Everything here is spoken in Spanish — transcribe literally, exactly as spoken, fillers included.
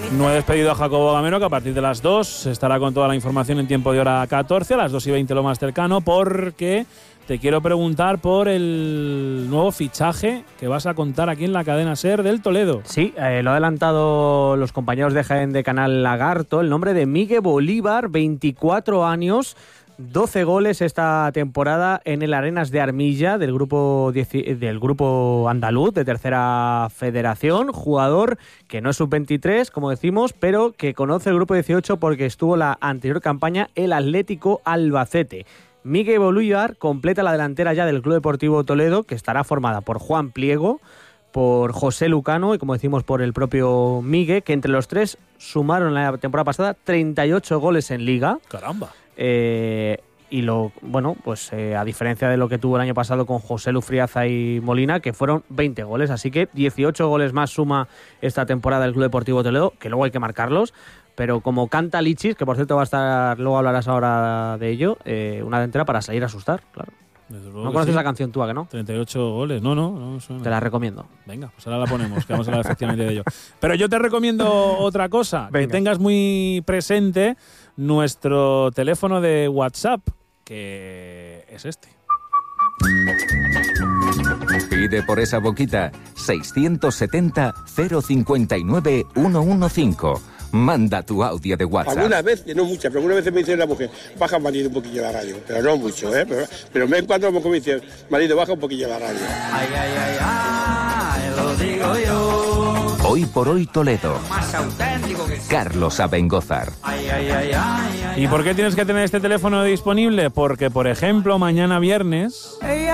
No he despedido a Jacobo Gamero, que a partir de las dos estará con toda la información en tiempo de hora catorce, a las dos y veinte lo más cercano, porque te quiero preguntar por el nuevo fichaje que vas a contar aquí en la cadena SER del Toledo. Sí, eh, lo ha adelantado los compañeros de Jaén de Canal Lagarto, el nombre de Miguel Bolívar, veinticuatro años, doce goles esta temporada en el Arenas de Armilla del grupo, del grupo andaluz de Tercera Federación, jugador que no es sub veintitrés, como decimos, pero que conoce el grupo dieciocho porque estuvo la anterior campaña el Atlético Albacete. Miguel Bolívar completa la delantera ya del Club Deportivo Toledo, que estará formada por Juan Pliego, por José Lucano y, como decimos, por el propio Miguel, que entre los tres sumaron la temporada pasada treinta y ocho goles en Liga. ¡Caramba! Eh, y lo bueno, pues eh, a diferencia de lo que tuvo el año pasado con José Lufriaza y Molina, que fueron veinte goles, así que dieciocho goles más suma esta temporada el Club Deportivo Toledo, que luego hay que marcarlos, pero como canta Lichis, que por cierto va a estar, luego hablarás ahora de ello, eh, una delantera para salir a asustar, claro. ¿No conoces sí. la canción tú, a que no? treinta y ocho goles, no, no, no suena. Te la recomiendo. Venga, pues ahora la ponemos, que vamos a hablar efectivamente de ello. Pero yo te recomiendo otra cosa, Venga. que tengas muy presente nuestro teléfono de WhatsApp, que es este. Pide por esa boquita seiscientos setenta, cero cincuenta y nueve, ciento quince. Manda tu audio de WhatsApp. Algunas veces, no muchas, pero algunas veces me dice la mujer, baja marido un poquillo la radio, pero no mucho, ¿eh? Pero, pero me encuentro como me dice, marido, baja un poquillo la radio. Ay, ay, ay, ay, lo digo yo. Hoy por hoy Toledo. Más auténtico que Carlos Abengózar. Ay, ay, ay, ay, ay. ¿Y por qué tienes que tener este teléfono disponible? Porque, por ejemplo, mañana viernes... Ey,